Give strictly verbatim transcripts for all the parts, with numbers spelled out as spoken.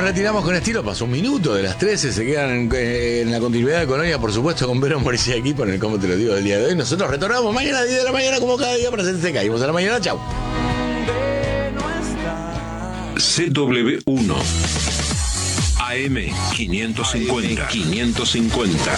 retiramos con estilo. Pasó un minuto de las trece. Se quedan en, en la continuidad de Colonia, por supuesto, con Vero Morisi aquí por el Cómo Te Lo Digo del día de hoy. Nosotros retornamos mañana a las diez de la mañana, como cada día, para hacerte caímos a la mañana. Chau. C W uno A M quinientos cincuenta. quinientos cincuenta.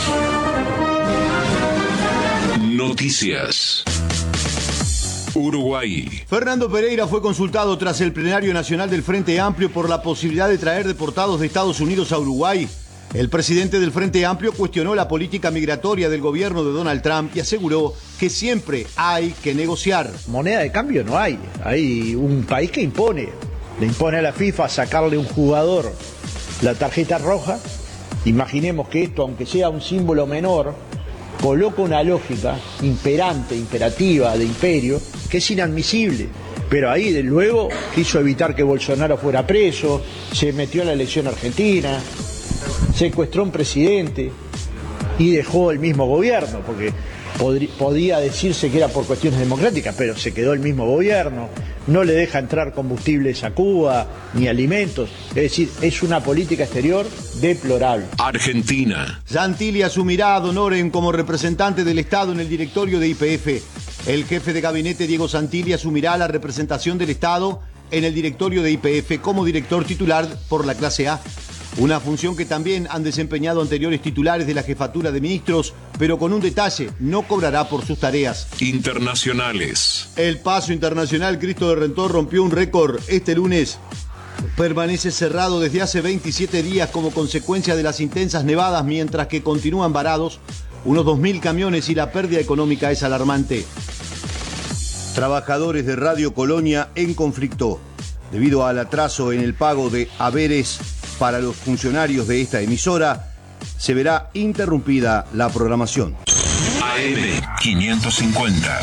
Noticias. Uruguay. Fernando Pereira fue consultado tras el plenario nacional del Frente Amplio por la posibilidad de traer deportados de Estados Unidos a Uruguay. El presidente del Frente Amplio cuestionó la política migratoria del gobierno de Donald Trump y aseguró que siempre hay que negociar. Moneda de cambio no hay. Hay un país que impone. Le impone a la FIFA sacarle a un jugador la tarjeta roja. Imaginemos que esto, aunque sea un símbolo menor, coloca una lógica imperante, imperativa de imperio, que es inadmisible. Pero ahí, de luego, quiso evitar que Bolsonaro fuera preso, se metió en la elección argentina, secuestró a un presidente y dejó el mismo gobierno, porque podría, podía decirse que era por cuestiones democráticas, pero se quedó el mismo gobierno, no le deja entrar combustibles a Cuba, ni alimentos, es decir, es una política exterior deplorable. Argentina. Santilli asumirá a Donoren como representante del Estado en el directorio de Y P F. El jefe de gabinete, Diego Santilli, asumirá la representación del Estado en el directorio de Y P F como director titular por la clase A. Una función que también han desempeñado anteriores titulares de la jefatura de ministros, pero con un detalle: no cobrará por sus tareas. Internacionales. El paso internacional Cristo de Rentor rompió un récord este lunes. Permanece cerrado desde hace veintisiete días como consecuencia de las intensas nevadas, mientras que continúan varados unos dos mil camiones y la pérdida económica es alarmante. Trabajadores de Radio Colonia en conflicto debido al atraso en el pago de haberes para los funcionarios de esta emisora. Se verá interrumpida la programación. A M quinientos cincuenta.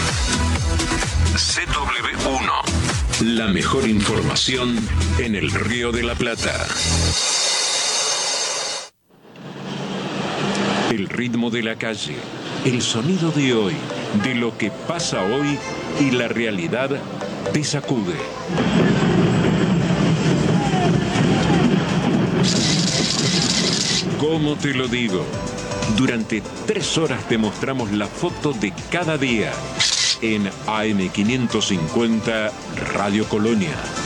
C W uno. La mejor información en el Río de la Plata. El ritmo de la calle, el sonido de hoy, de lo que pasa hoy y la realidad te sacude. ¿Cómo te lo digo? Durante tres horas te mostramos la foto de cada día en A M quinientos cincuenta Radio Colonia.